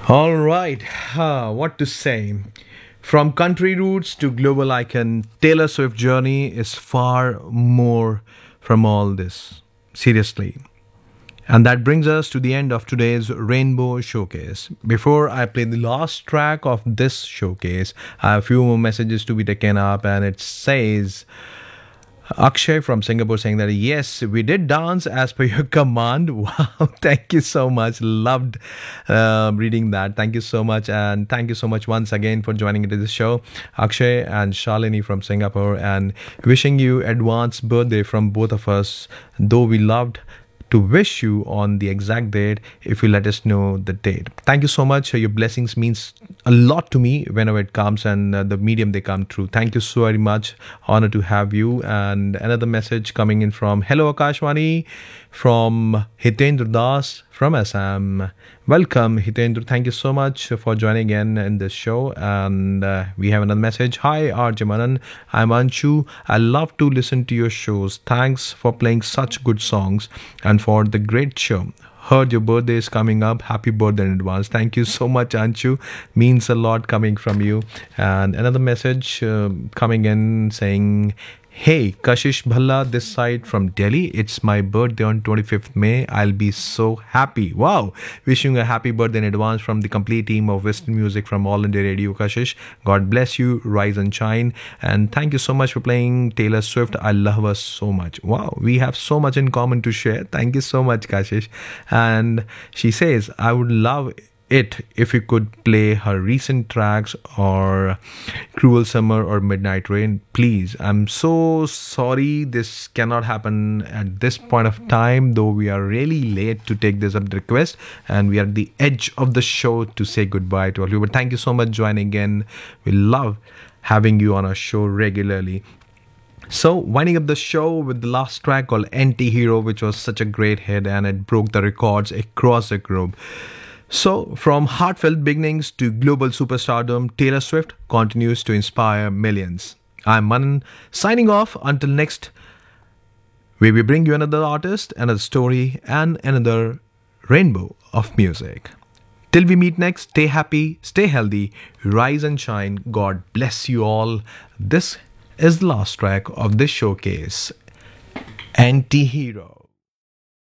All right, what to say? From country roots to global icon, Taylor Swift journey is far more from all this. Seriously. And that brings us to the end of today's Rainbow Showcase. Before I play the last track of this showcase, I have a few more messages to be taken up, and it says Akshay from Singapore saying that yes, we did dance as per your command. Wow, thank you so much. Loved reading that. Thank you so much, and thank you so much once again for joining into the show, Akshay and Shalini from Singapore, and wishing you advance birthday from both of us. Though we loved to wish you on the exact date if you let us know the date. Thank you so much. Your blessings means a lot to me whenever it comes and the medium they come through. Thank you so very much. Honor to have you. And another message coming in from Hello Akashwani from Hitendra Das from Assam. Welcome Hitendra. Thank you so much for joining in this show. And we have another message. Hi RJ Manan. I'm Anshu. I love to listen to your shows. Thanks for playing such good songs and for the great show. Heard your birthday is coming up. Happy birthday in advance. Thank you so much, Anshu. Means a lot coming from you. And another message coming in saying, Hey, Kashish Bhalla, this side from Delhi. It's my birthday on 25th May. I'll be so happy. Wow. Wishing a happy birthday in advance from the complete team of Western Music from All India Radio, Kashish. God bless you. Rise and shine. And thank you so much for playing Taylor Swift. I love her so much. Wow. We have so much in common to share. Thank you so much, Kashish. And she says, I would love it if you could play her recent tracks or Cruel Summer or Midnight Rain, please. I'm so sorry this cannot happen at this point of time, though we are really late to take this up the request and we are at the edge of the show to say goodbye to all of you. But thank you so much joining in. We love having you on our show regularly. So, winding up the show with the last track called Anti-Hero, which was such a great hit and it broke the records across the globe. So, from heartfelt beginnings to global superstardom, Taylor Swift continues to inspire millions. I'm Manan, signing off until next, where we bring you another artist, another story, and another rainbow of music. Till we meet next, stay happy, stay healthy, rise and shine. God bless you all. This is the last track of this showcase, Anti-Hero.